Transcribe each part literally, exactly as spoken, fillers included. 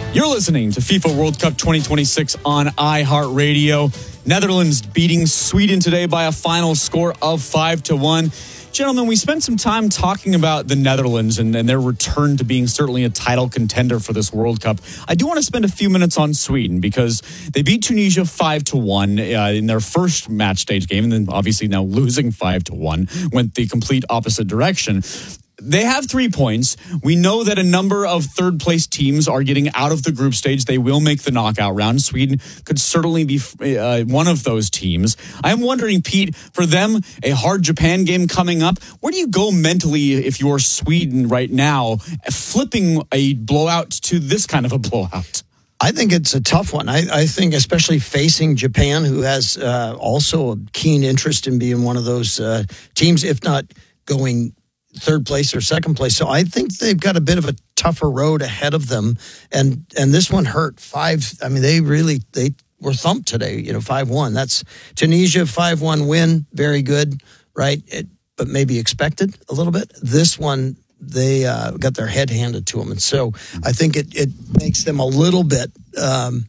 You're listening to FIFA World Cup twenty twenty-six on iHeartRadio. Netherlands beating Sweden today by a final score of five to one. Gentlemen, we spent some time talking about the Netherlands and, and their return to being certainly a title contender for this World Cup. I do want to spend a few minutes on Sweden because they beat Tunisia five to one uh, in their first match stage game, and then obviously now losing five to one went the complete opposite direction. They have three points. We know that a number of third-place teams are getting out of the group stage. They will make the knockout round. Sweden could certainly be uh, one of those teams. I'm wondering, Pete, for them, a hard Japan game coming up, where do you go mentally if you're Sweden right now, flipping a blowout to this kind of a blowout? I think it's a tough one. I, I think especially facing Japan, who has uh, also a keen interest in being one of those uh, teams, if not going third place or second place. So I think they've got a bit of a tougher road ahead of them. And and this one hurt. Five, I mean, they really, they were thumped today, you know, five one. That's Tunisia, five one win. Very good, right? It, but maybe expected a little bit. This one, they uh, got their head handed to them. And so I think it, it makes them a little bit... Um,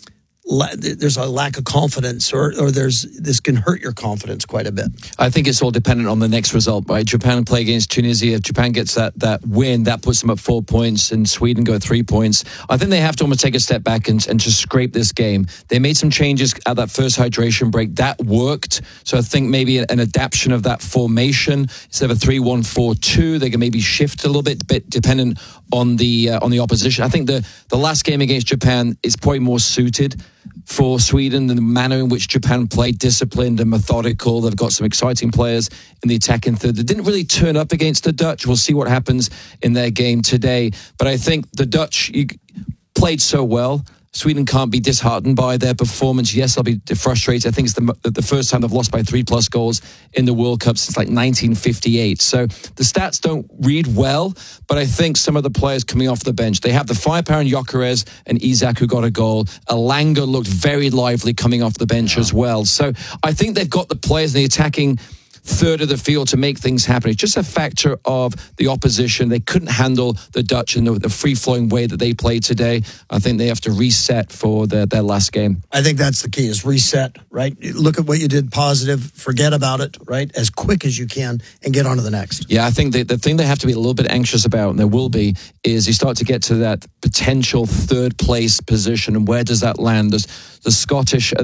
there's a lack of confidence, or, or there's this can hurt your confidence quite a bit. I think it's all dependent on the next result, right? Japan play against Tunisia. If Japan gets that that win, that puts them at four points, and Sweden go three points. I think they have to almost take a step back and, and just scrape this game. They made some changes at that first hydration break. That worked. So I think maybe an adaptation of that formation. Instead of a three one four two, they can maybe shift a little bit, bit dependent on the uh, on the opposition. I think the, the last game against Japan is probably more suited for Sweden and the manner in which Japan played, disciplined and methodical. They've got some exciting players in the attacking third. They didn't really turn up against the Dutch. We'll see what happens in their game today. But I think the Dutch you, played so well. Sweden can't be disheartened by their performance. Yes, they'll be frustrated. I think it's the, the first time they've lost by three plus goals in the World Cup since like nineteen fifty-eight. So the stats don't read well, but I think some of the players coming off the bench, they have the firepower in Gyökeres and Isak who got a goal. Elanga looked very lively coming off the bench yeah. as well. So I think they've got the players in the attacking third of the field to make things happen. It's just a factor of the opposition. They couldn't handle the Dutch in the, the free-flowing way that they played today. I think they have to reset for their, their last game. I think that's the key, is reset, right? Look at what you did positive, forget about it, right? As quick as you can, and get on to the next. Yeah, I think the, the thing they have to be a little bit anxious about, and there will be, is you start to get to that potential third-place position, and where does that land? Does the Scottish